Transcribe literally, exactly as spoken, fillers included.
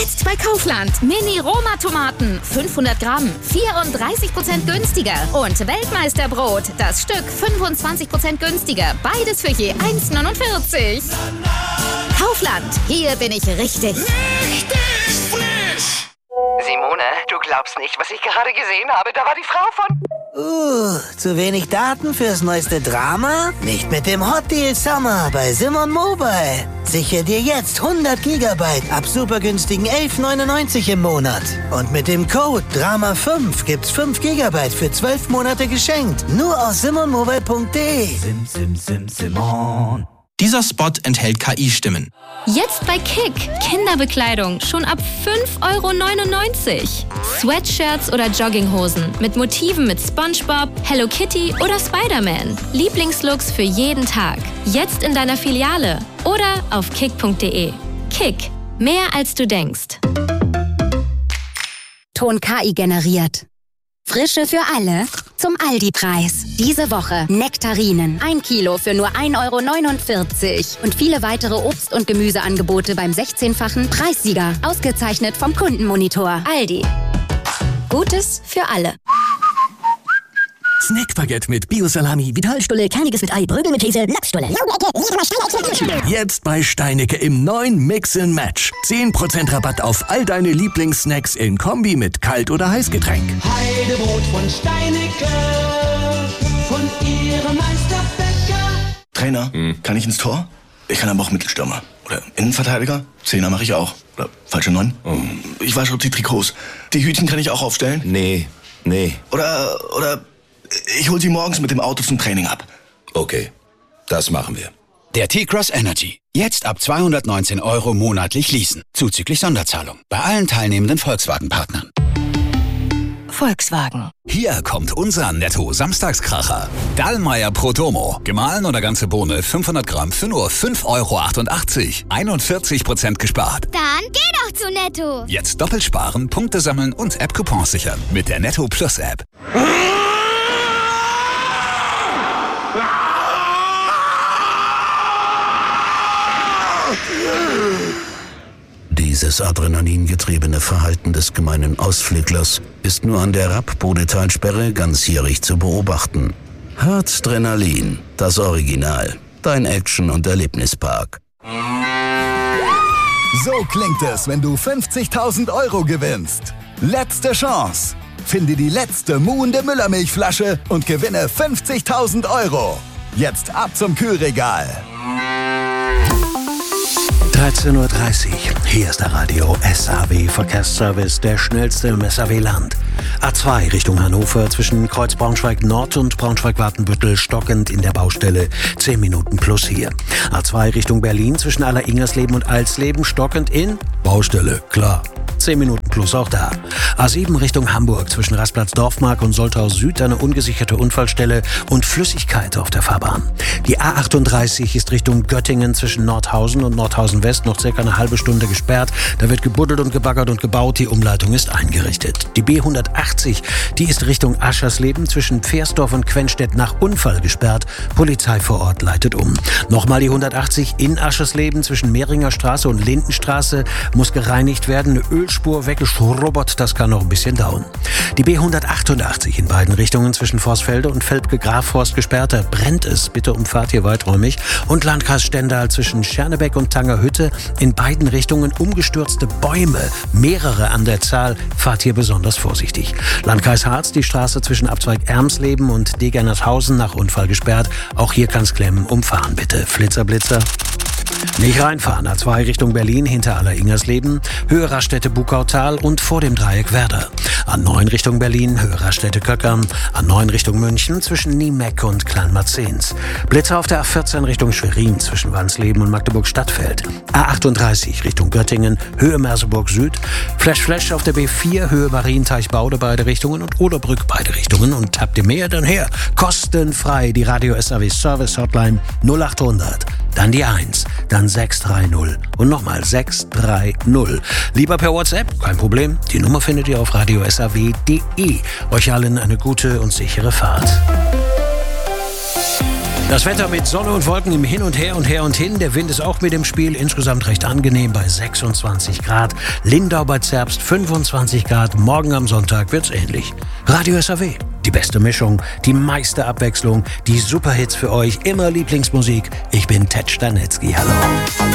Jetzt bei Kaufland. Mini-Roma-Tomaten. fünfhundert Gramm. vierunddreißig Prozent günstiger. Und Weltmeisterbrot. Das Stück fünfundzwanzig Prozent günstiger. Beides für je eins neunundvierzig. Kaufland. Hier bin ich richtig. Richtig frisch. Simone, du glaubst nicht, was ich gerade gesehen habe. Da war die Frau von... Uh, zu wenig Daten fürs neueste Drama? Nicht mit dem Hot Deal Summer bei Simon Mobile. Sichere dir jetzt hundert Gigabyte ab super günstigen elf neunundneunzig im Monat. Und mit dem Code Drama fünf gibt's fünf Gigabyte für zwölf Monate geschenkt. Nur aus simon mobile punkt de. Sim, sim, sim, Simon. Dieser Spot enthält K I-Stimmen. Jetzt bei Kick. Kinderbekleidung schon ab fünf Euro neunundneunzig. Sweatshirts oder Jogginghosen mit Motiven mit SpongeBob, Hello Kitty oder Spider-Man. Lieblingslooks für jeden Tag. Jetzt in deiner Filiale oder auf kick punkt de. Kick. Mehr als du denkst. Ton K I generiert. Frische für alle zum Aldi-Preis. Diese Woche Nektarinen. Ein Kilo für nur ein Euro neunundvierzig. Und viele weitere Obst- und Gemüseangebote beim sechzehnfachen Preissieger. Ausgezeichnet vom Kundenmonitor. Aldi. Gutes für alle. Snackbaguette mit Bio-Salami, Vitalstulle, Kerniges mit Ei, Brögel mit Käse, Lachsstulle. Jetzt bei Steinecke im neuen Mix and Match. zehn Prozent Rabatt auf all deine Lieblingssnacks in Kombi mit Kalt- oder Heißgetränk. Heidebrot von Steinecke, von ihrem Meisterbäcker. Trainer, hm. kann ich ins Tor? Ich kann aber auch Mittelstürmer. Oder Innenverteidiger? Zehner mache ich auch. Oder falsche Neun? Oh. Ich wasche auch die Trikots. Die Hütchen kann ich auch aufstellen? Nee, nee. Oder, oder... Ich hol sie morgens mit dem Auto zum Training ab. Okay, das machen wir. Der T-Cross Energy. Jetzt ab zweihundertneunzehn Euro monatlich leasen. Zuzüglich Sonderzahlung. Bei allen teilnehmenden Volkswagen-Partnern. Volkswagen. Hier kommt unser Netto-Samstagskracher. Dallmayr Prodomo. Gemahlen oder ganze Bohne fünfhundert Gramm für nur fünf Euro achtundachtzig. einundvierzig Prozent gespart. Dann geh doch zu Netto. Jetzt doppelt sparen, Punkte sammeln und App-Coupons sichern. Mit der Netto Plus App. Dieses adrenalingetriebene Verhalten des gemeinen Ausflüglers ist nur an der Rapp-Bodetalsperre ganzjährig zu beobachten. Harzdrenalin, das Original. Dein Action- und Erlebnispark. So klingt es, wenn du fünfzigtausend Euro gewinnst. Letzte Chance. Finde die letzte muhende Müllermilchflasche und gewinne fünfzigtausend Euro. Jetzt ab zum Kühlregal. dreizehn Uhr dreißig. Hier ist der Radio S A W Verkehrsservice, der schnellste im S A W-Land. A zwei Richtung Hannover zwischen Kreuz Braunschweig Nord und Braunschweig-Wartenbüttel stockend in der Baustelle. zehn Minuten plus hier. A zwei Richtung Berlin zwischen Aller-Ingersleben und Alsleben stockend in Baustelle, klar. zehn Minuten plus auch da. A sieben Richtung Hamburg zwischen Rastplatz Dorfmark und Soltau Süd eine ungesicherte Unfallstelle und Flüssigkeit auf der Fahrbahn. Die A achtunddreißig ist Richtung Göttingen zwischen Nordhausen und Nordhausen West noch circa eine halbe Stunde gesperrt. Da wird gebuddelt und gebaggert und gebaut. Die Umleitung ist eingerichtet. Die B hundertachtzig, die ist Richtung Aschersleben zwischen Pfersdorf und Quenstedt nach Unfall gesperrt. Polizei vor Ort leitet um. Nochmal die hundertachtzig in Aschersleben zwischen Mehringer Straße und Lindenstraße muss gereinigt werden. Eine Ölspur weggeschrubbert, das kann noch ein bisschen dauern. Die B hundertachtundachtzig in beiden Richtungen zwischen Vorsfelde und Velpke-Grafhorst gesperrt. Da brennt es. Bitte umfahrt hier weiträumig. Und Landkreis Stendal zwischen Schernebeck und Tangerhütte in beiden Richtungen umgestürzte Bäume. Mehrere an der Zahl. Fahrt hier besonders vorsichtig. Landkreis Harz, die Straße zwischen Abzweig Ermsleben und Degernershausen nach Unfall gesperrt. Auch hier kann's klemmen. Umfahren bitte. Flitzer, Blitzer. Nicht reinfahren. A zwei Richtung Berlin hinter Aller-Ingersleben, Höhe Raststätte Bukautal und vor dem Dreieck Werder. A neun Richtung Berlin, Höhe Raststätte Köckern. A neun Richtung München zwischen Niemeck und Kleinmarzens. Blitzer auf der A vierzehn Richtung Schwerin zwischen Wansleben und Magdeburg-Stadtfeld. A achtunddreißig Richtung Göttingen, Höhe Merseburg Süd. Flash Flash auf der B vier, Höhe Marienteich-Baude beide Richtungen und Oderbrück beide Richtungen. Und habt ihr mehr, dann her. Kostenfrei die Radio S A W Service Hotline null achthundert. Dann die eins, dann sechs drei null und nochmal sechs drei null. Lieber per WhatsApp, kein Problem. Die Nummer findet ihr auf radio s a w punkt de. Euch allen eine gute und sichere Fahrt. Das Wetter mit Sonne und Wolken im Hin und Her und Her und Hin. Der Wind ist auch mit im Spiel. Insgesamt recht angenehm bei sechsundzwanzig Grad. Lindau bei Zerbst fünfundzwanzig Grad. Morgen am Sonntag wird's ähnlich. Radio S A W. Die beste Mischung, die meiste Abwechslung, die Superhits für euch. Immer Lieblingsmusik. Ich bin Ted Stanitzky. Hallo.